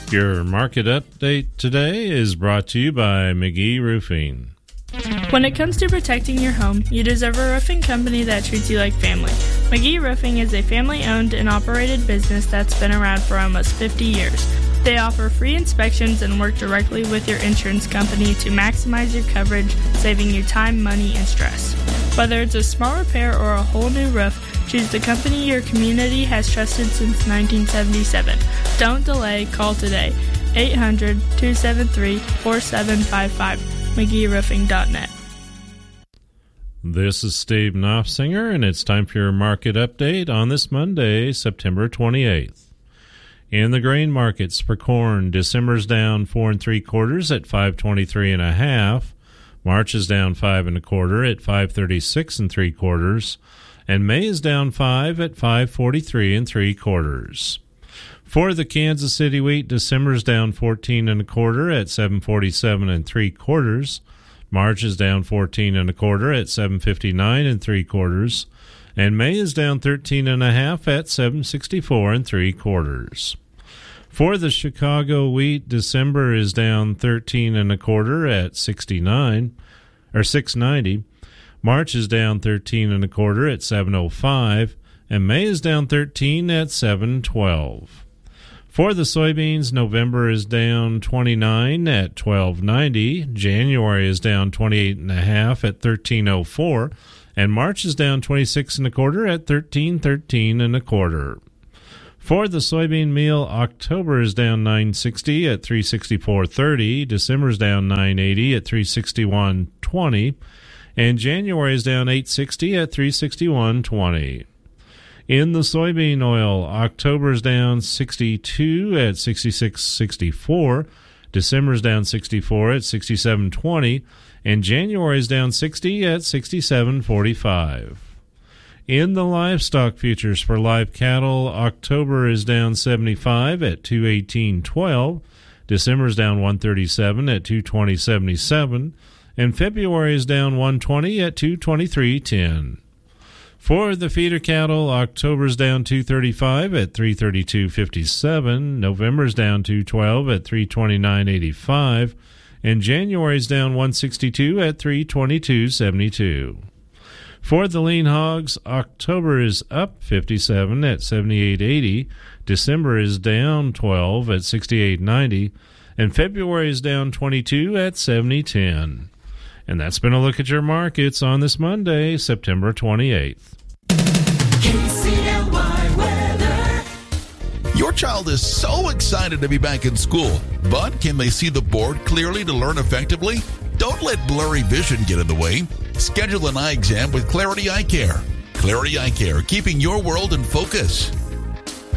Your market update today is brought to you by McGee Roofing. When it comes to protecting your home, you deserve a roofing company that treats you like family. McGee Roofing is a family-owned and operated business that's been around for almost 50 years. They offer free inspections and work directly with your insurance company to maximize your coverage, saving you time, money, and stress. Whether it's a small repair or a whole new roof, choose the company your community has trusted since 1977. Don't delay, call today. 800-273-4755. McGeeRoofing.net. This is Steve Knopfsinger, and it's time for your market update on this Monday, September 28th. In the grain markets for corn, December's down 4 3/4 at 523 1/2. March is down 5 1/4 at 536 3/4, and May is down 5 at 543 3/4. For the Kansas City wheat, December's down 14 1/4 at 747 3/4. March is down 14 1/4 at 759 3/4, and May is down 13 1/2 at 764 3/4. For the Chicago wheat, December is down 13 1/4 at 690. March is down 13 1/4 at 705, and May is down 13 at 712. For the soybeans, November is down 29 at 1290. January is down 28 1/2 at 1304, and March is down 26 1/4 at 1313 1/4. For the soybean meal, October is down 960 at 364.30. December is down 980 at 361.20, and January is down 860 at 361.20. In the soybean oil, October is down 62 at 66.64. December is down 64 at 67.20, and January is down 60 at 67.45. In the livestock futures for live cattle, October is down 75 at 218.12. December is down 137 at 220.77, and February is down 120 at 223.10. For the feeder cattle, October is down 235 at 332.57. November is down 212 at 329.85, and January is down 162 at 322.72. For the lean hogs, October is up 57 at 78.80. December is down 12 at 68.90, and February is down 22 at 70.10. And that's been a look at your markets on this Monday, September 28th. KCLY weather. Your child is so excited to be back in school, but can they see the board clearly to learn effectively? Don't let blurry vision get in the way. Schedule an eye exam with Clarity Eye Care. Clarity Eye Care, keeping your world in focus.